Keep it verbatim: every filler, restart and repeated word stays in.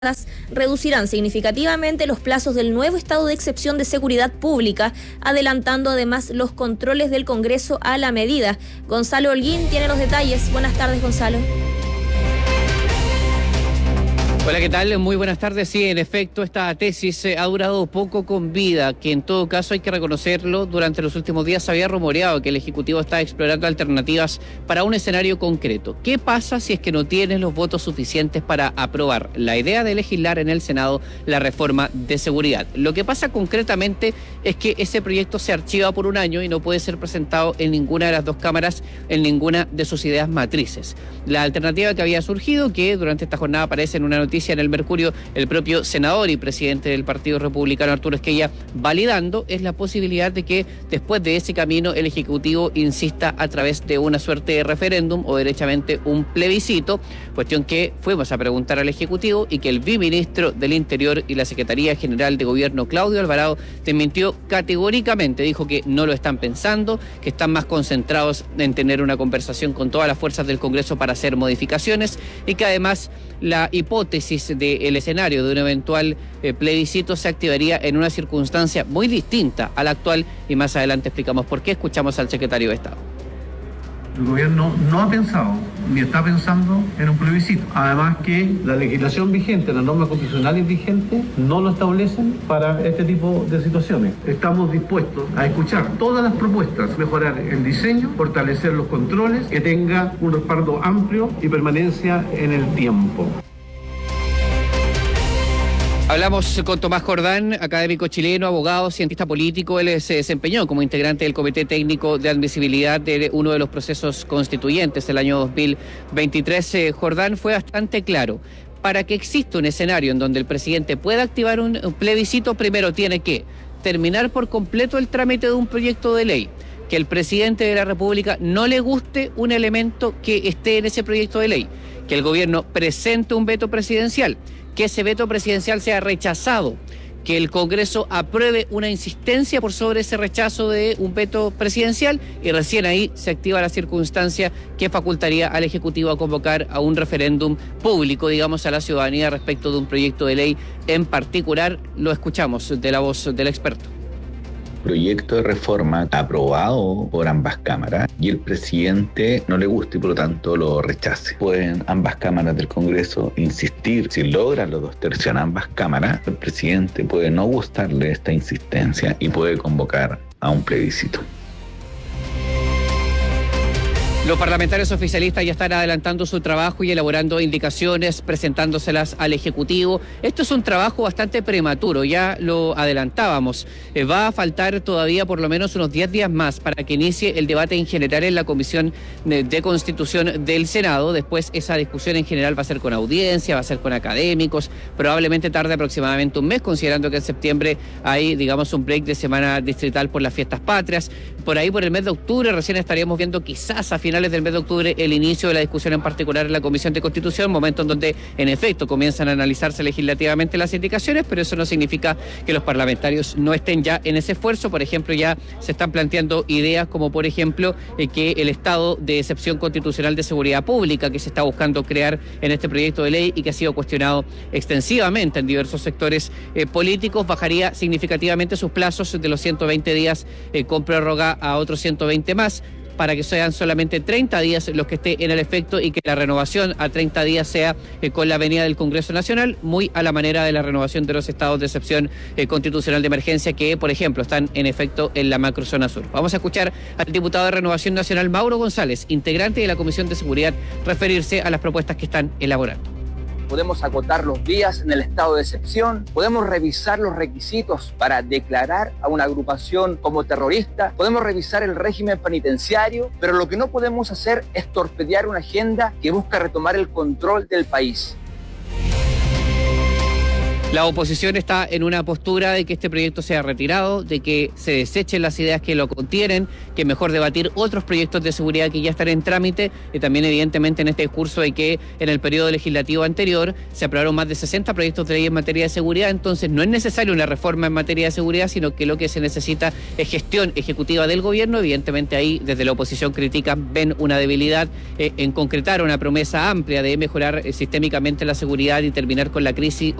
reducirán significativamente los plazos del nuevo estado de excepción de seguridad pública, adelantando además los controles del Congreso a la medida. Gonzalo Holguín tiene los detalles. Buenas tardes, Gonzalo. Hola, ¿qué tal? Muy buenas tardes. Sí, en efecto, esta tesis ha durado poco con vida, que en todo caso hay que reconocerlo, durante los últimos días se había rumoreado que el Ejecutivo está explorando alternativas para un escenario concreto. ¿Qué pasa si es que no tienen los votos suficientes para aprobar la idea de legislar en el Senado la reforma de seguridad? Lo que pasa concretamente es que ese proyecto se archiva por un año y no puede ser presentado en ninguna de las dos cámaras, en ninguna de sus ideas matrices. La alternativa que había surgido, que durante esta jornada aparece en una noticia en el Mercurio, el propio senador y presidente del Partido Republicano, Arturo Esquella, validando, es la posibilidad de que después de ese camino el Ejecutivo insista a través de una suerte de referéndum o derechamente un plebiscito, cuestión que fuimos a preguntar al Ejecutivo y que el viceministro del Interior y la Secretaría General de Gobierno, Claudio Alvarado, desmintió categóricamente. Dijo que no lo están pensando, que están más concentrados en tener una conversación con todas las fuerzas del Congreso para hacer modificaciones y que además la hipótesis del escenario de un eventual eh, plebiscito se activaría en una circunstancia muy distinta a la actual, y más adelante explicamos por qué. Escuchamos al secretario de Estado. El gobierno no ha pensado ni está pensando en un plebiscito. Además que la legislación vigente, las normas constitucionales vigentes no lo establecen para este tipo de situaciones. Estamos dispuestos a escuchar todas las propuestas, mejorar el diseño, fortalecer los controles, que tenga un respaldo amplio y permanencia en el tiempo. Hablamos con Tomás Jordán, académico chileno, abogado, cientista político. Él se desempeñó como integrante del Comité Técnico de Admisibilidad de uno de los procesos constituyentes del año dos mil veintitrés. Eh, Jordán fue bastante claro. Para que exista un escenario en donde el presidente pueda activar un plebiscito, primero tiene que terminar por completo el trámite de un proyecto de ley, que el presidente de la República no le guste un elemento que esté en ese proyecto de ley, que el gobierno presente un veto presidencial, que ese veto presidencial sea rechazado, que el Congreso apruebe una insistencia por sobre ese rechazo de un veto presidencial, y recién ahí se activa la circunstancia que facultaría al Ejecutivo a convocar a un referéndum público, digamos, a la ciudadanía respecto de un proyecto de ley en particular. Lo escuchamos de la voz del experto. Proyecto de reforma aprobado por ambas cámaras y el presidente no le gusta y por lo tanto lo rechace. Pueden ambas cámaras del Congreso insistir. Si logran los dos tercios en ambas cámaras, el presidente puede no gustarle esta insistencia y puede convocar a un plebiscito. Los parlamentarios oficialistas ya están adelantando su trabajo y elaborando indicaciones, presentándoselas al Ejecutivo. Esto es un trabajo bastante prematuro, ya lo adelantábamos. Eh, va a faltar todavía por lo menos unos diez días más para que inicie el debate en general en la Comisión de, de Constitución del Senado. Después esa discusión en general va a ser con audiencia, va a ser con académicos. Probablemente tarde aproximadamente un mes, considerando que en septiembre hay, digamos, un break de semana distrital por las fiestas patrias. Por ahí, por el mes de octubre, recién estaríamos viendo quizás a finales del mes de octubre el inicio de la discusión en particular en la Comisión de Constitución, momento en donde en efecto comienzan a analizarse legislativamente las indicaciones, pero eso no significa que los parlamentarios no estén ya en ese esfuerzo. Por ejemplo, ya se están planteando ideas como, por ejemplo, eh, que el estado de excepción constitucional de seguridad pública que se está buscando crear en este proyecto de ley y que ha sido cuestionado extensivamente en diversos sectores eh, políticos, bajaría significativamente sus plazos de los ciento veinte días eh, con prórroga a otros ciento veinte más, para que sean solamente treinta días los que esté en el efecto y que la renovación a treinta días sea eh, con la venida del Congreso Nacional, muy a la manera de la renovación de los estados de excepción eh, constitucional de emergencia que, por ejemplo, están en efecto en la macrozona sur. Vamos a escuchar al diputado de Renovación Nacional, Mauro González, integrante de la Comisión de Seguridad, referirse a las propuestas que están elaborando. Podemos acotar los días en el estado de excepción, podemos revisar los requisitos para declarar a una agrupación como terrorista, podemos revisar el régimen penitenciario, pero lo que no podemos hacer es torpedear una agenda que busca retomar el control del país. La oposición está en una postura de que este proyecto sea retirado, de que se desechen las ideas que lo contienen, que mejor debatir otros proyectos de seguridad que ya están en trámite, y también evidentemente en este discurso de que en el periodo legislativo anterior se aprobaron más de sesenta proyectos de ley en materia de seguridad, entonces no es necesaria una reforma en materia de seguridad, sino que lo que se necesita es gestión ejecutiva del gobierno. Evidentemente ahí desde la oposición critican, ven una debilidad eh, en concretar una promesa amplia de mejorar eh, sistémicamente la seguridad y terminar con la crisis